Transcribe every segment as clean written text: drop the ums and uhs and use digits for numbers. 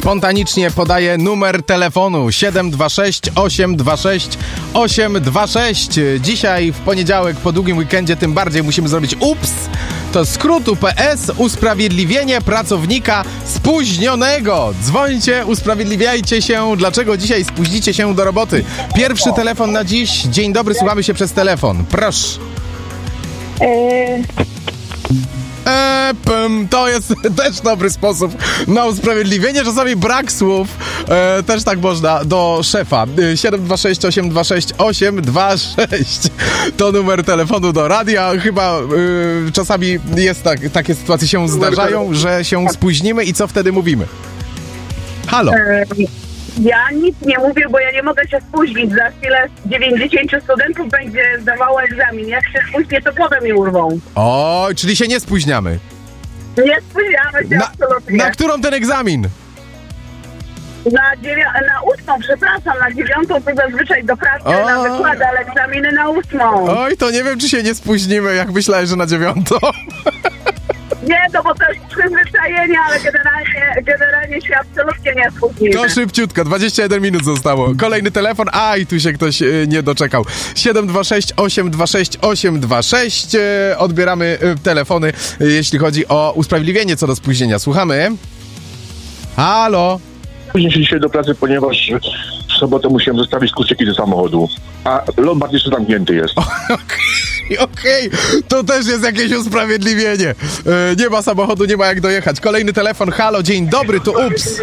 spontanicznie podaję numer telefonu 726 826 826. Dzisiaj w poniedziałek po długim weekendzie tym bardziej musimy zrobić UPS. To skrót UPS, usprawiedliwienie pracownika spóźnionego. Dzwońcie, usprawiedliwiajcie się, dlaczego dzisiaj spóźnicie się do roboty. Pierwszy telefon na dziś. Dzień dobry, słuchamy się przez telefon. Proszę. To jest też dobry sposób na usprawiedliwienie. Czasami brak słów. Też tak można do szefa. 726 826 826 to numer telefonu do radia. Chyba czasami jest takie sytuacje się zdarzają, że się spóźnimy i co wtedy mówimy? Halo. Ja nic nie mówię, bo ja nie mogę się spóźnić. Za chwilę 90 studentów będzie zdawało egzamin. Jak się spóźnię, to potem mi urwą. O, czyli się nie spóźniamy. Nie spóźniamy się absolutnie. Na którą ten egzamin? Na 8, przepraszam, na 9 to zazwyczaj do pracy na wykłady, ale egzaminy na 8. Oj, to nie wiem, czy się nie spóźnimy, jak myślałem, że na 9. Nie, to bo to jest przyzwyczajenie, ale generalnie się absolutnie nie spóźnimy. To szybciutko, 21 minut zostało. Kolejny telefon, i tu się ktoś nie doczekał. 726 826 826. Odbieramy telefony, jeśli chodzi o usprawiedliwienie co do spóźnienia. Słuchamy. Halo. Spóźnię się dzisiaj do pracy, ponieważ w sobotę musiałem zostawić kluczyki do samochodu, a Lombard jeszcze zamknięty jest. Okej, to też jest jakieś usprawiedliwienie. Nie ma samochodu, nie ma jak dojechać. Kolejny telefon, halo, dzień dobry, tu UPS.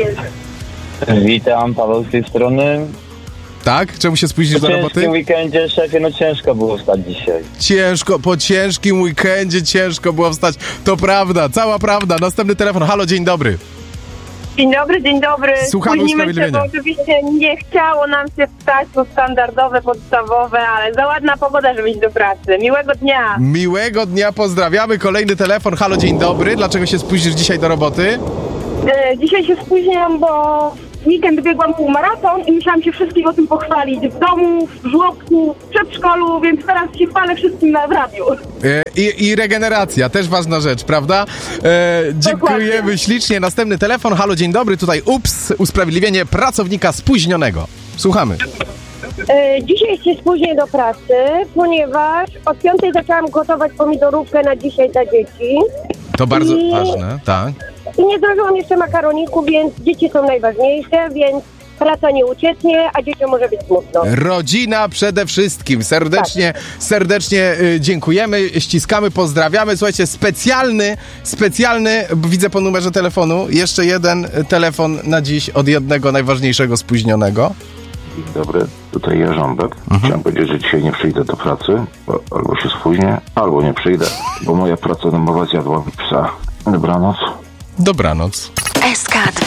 Witam, Paweł z tej strony. Tak? Czemu się spóźnisz do roboty? Po ciężkim weekendzie, szefie, ciężko było wstać dzisiaj. Po ciężkim weekendzie ciężko było wstać. To prawda, cała prawda. Następny telefon, halo, dzień dobry. Dzień dobry. Słuchamy Spóźnimy się, bo oczywiście nie chciało nam się wstać, to standardowe, podstawowe, ale za ładna pogoda, żeby iść do pracy. Miłego dnia. Miłego dnia, pozdrawiamy. Kolejny telefon, halo, dzień dobry. Dlaczego się spóźnisz dzisiaj do roboty? Dzisiaj się spóźniam, bo w weekend biegłam półmaraton i musiałam się wszystkim o tym pochwalić w domu, w żłobku, w przedszkolu, więc teraz się chwalę wszystkim w radiu. I regeneracja, też ważna rzecz, prawda? Dziękujemy Dokładnie. Ślicznie. Następny telefon, halo, dzień dobry. Tutaj UPS, usprawiedliwienie pracownika spóźnionego. Słuchamy. Dzisiaj się spóźnię do pracy, ponieważ od 5 zaczęłam gotować pomidorówkę na dzisiaj dla dzieci. To bardzo ważne, tak. I nie zdążyłam jeszcze makaroniku, więc dzieci są najważniejsze, więc praca nie ucieknie, a dzieciom może być smutno. Rodzina przede wszystkim. Serdecznie dziękujemy, ściskamy, pozdrawiamy. Słuchajcie, specjalny, widzę po numerze telefonu, jeszcze jeden telefon na dziś od jednego najważniejszego spóźnionego. Dzień dobry, tutaj Jarząbek. Chciałem powiedzieć, że dzisiaj nie przyjdę do pracy, bo albo się spóźnię, albo nie przyjdę, bo moja praca domowa zjadła mi psa. Dobranoc. Dobranoc. SK2.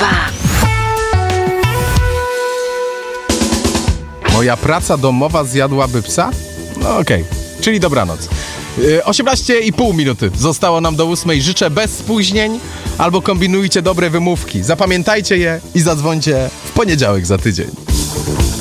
Moja praca domowa zjadłaby psa? No okej. Czyli dobranoc. 18,5 minuty zostało nam do 8. Życzę bez spóźnień albo kombinujcie dobre wymówki. Zapamiętajcie je i zadzwońcie w poniedziałek za tydzień.